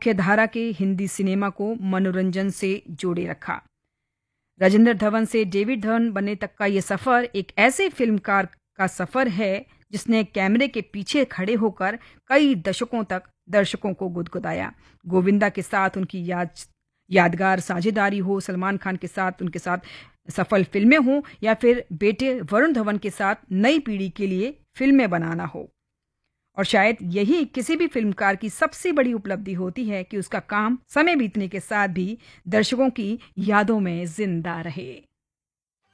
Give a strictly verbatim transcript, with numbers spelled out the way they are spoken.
मुख्य धारा के हिंदी सिनेमा को मनोरंजन से जोड़े रखा। राजेंद्र धवन से डेविड धवन बनने तक का ये सफ़र एक ऐसे फिल्मकार का सफ़र है जिसने कैमरे के पीछे खड़े होकर कई दशकों तक दर्शकों को गुदगुदाया। गोविंदा के साथ उनकी याद यादगार साझेदारी हो, सलमान खान के साथ उनके साथ सफल फिल्में हों, या फिर बेटे वरुण धवन के साथ नई पीढ़ी के लिए फिल्में बनाना हो। और शायद यही किसी भी फिल्मकार की सबसे बड़ी उपलब्धि होती है कि उसका काम समय बीतने के साथ भी दर्शकों की यादों में जिंदा रहे।